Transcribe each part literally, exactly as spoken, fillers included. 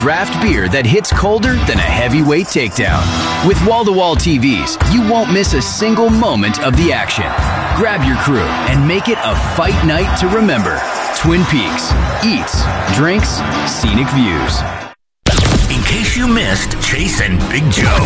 Draft beer that hits colder than a heavyweight takedown. With wall-to-wall T Vs, you won't miss a single moment of the action. Grab your crew and make it a fight night to remember. Twin Peaks. Eats, drinks, scenic views. In case you missed Chase and Big Joe.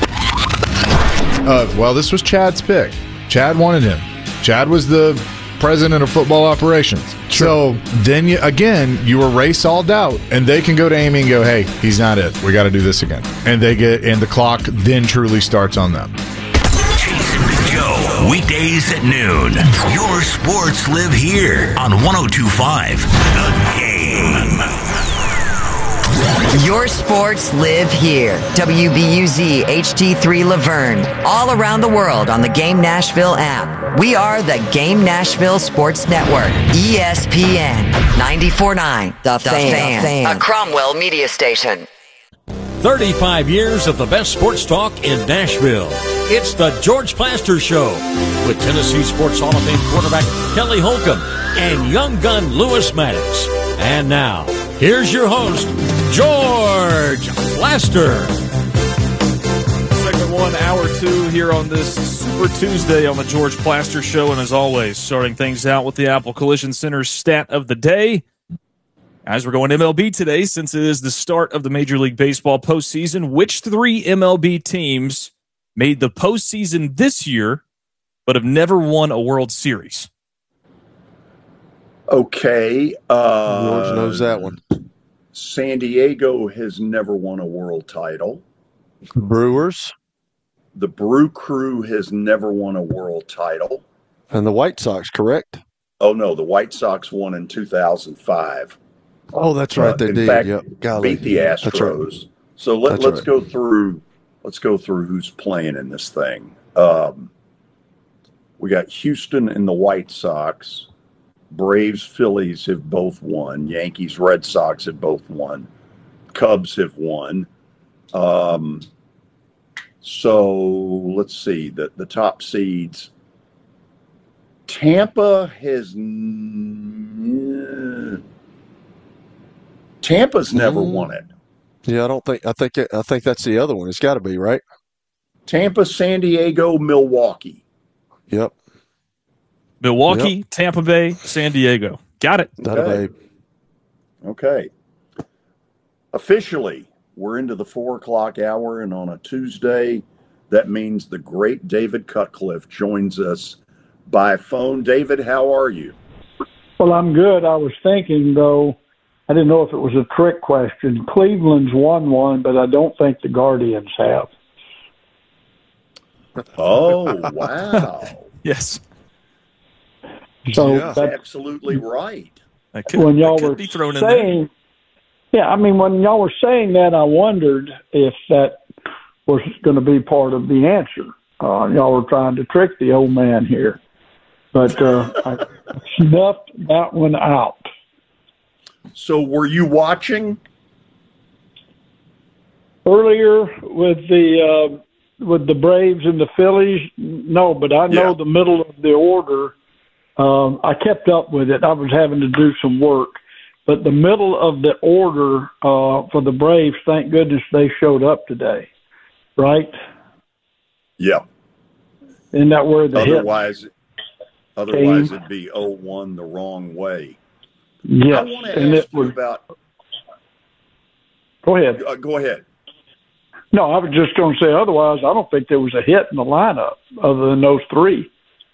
Uh, well, this was Chad's pick. Chad wanted him. Chad was the president of football operations. Sure. So then, you, again, you erase all doubt, and they can go to Amy and go, hey, he's not it. We got to do this again. And they get, and the clock then truly starts on them. Chase and Big Joe, weekdays at noon. Your sports live here on one oh two point five The Game. Your sports live here. W B U Z H D three Laverne. All around the world on the Game Nashville app. We are the Game Nashville Sports Network. E S P N ninety-four point nine. The, the Fan. Fan. A Cromwell media station. thirty-five years of the best sports talk in Nashville. It's the George Plaster Show with Tennessee Sports Hall of Fame quarterback Kelly Holcomb and young gun Lewis Maddox. And now, here's your host, George Plaster. Segment one, hour two, here on this Super Tuesday on the George Plaster Show. And as always, starting things out with the Apple Collision Center stat of the day. As we're going M L B today, since it is the start of the Major League Baseball postseason, which three M L B teams made the postseason this year but have never won a World Series? Okay. Uh, George knows that one. San Diego has never won a world title. Brewers. The Brew Crew has never won a world title. And the White Sox, correct? Oh, no. The White Sox won in two thousand five. Oh, that's right. They uh, in did. fact, yep. Golly. Beat the Astros. That's right. So let, that's let's right. go through. Let's go through who's playing in this thing. Um, we got Houston and the White Sox. Braves, Phillies have both won. Yankees, Red Sox have both won. Cubs have won. Um, so let's see the the top seeds. Tampa has. N- Tampa's never mm. won it. Yeah, I don't think. I think. I think that's the other one. It's got to be right. Tampa, San Diego, Milwaukee. Yep. Milwaukee, yep. Tampa Bay, San Diego. Got it. Okay. okay. Officially, we're into the four o'clock hour, and on a Tuesday, that means the great David Cutcliffe joins us by phone. David, how are you? Well, I'm good. I was thinking, though, I didn't know if it was a trick question. Cleveland's won one, but I don't think the Guardians have. Oh, wow. Yes. So yeah. That's absolutely right. That could, when y'all that could were be thrown saying, in there. Yeah, I mean, when y'all were saying that, I wondered if that was going to be part of the answer. Uh, y'all were trying to trick the old man here. But uh, I snuffed that one out. So were you watching? Earlier with the... Uh, with the Braves and the Phillies, no, but I know yeah. the middle of the order, um, I kept up with it. I was having to do some work. But the middle of the order uh, for the Braves, thank goodness they showed up today, right? Yeah. Isn't that where the Otherwise, otherwise it'd be oh one the wrong way. Yes. I want to and ask it you was, about... Go ahead. Uh, go ahead. No, I was just going to say, otherwise, I don't think there was a hit in the lineup other than those three.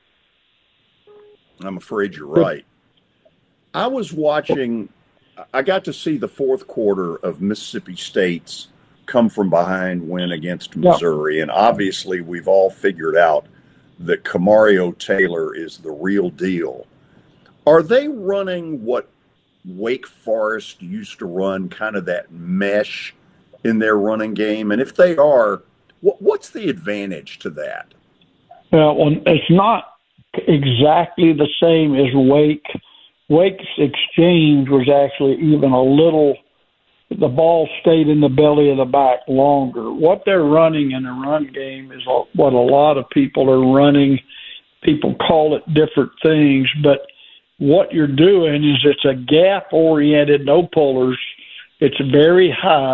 I'm afraid you're right. I was watching, I got to see the fourth quarter of Mississippi State's come from behind win against Missouri, yeah. and obviously we've all figured out that Camario Taylor is the real deal. Are they running what Wake Forest used to run, kind of that mesh in their running game? And if they are, what, what's the advantage to that? Well, it's not exactly the same as Wake. Wake's exchange was actually even a little, the ball stayed in the belly of the back longer. What they're running in a run game is what a lot of people are running. People call it different things, but what you're doing is it's a gap-oriented, no pullers. It's very high.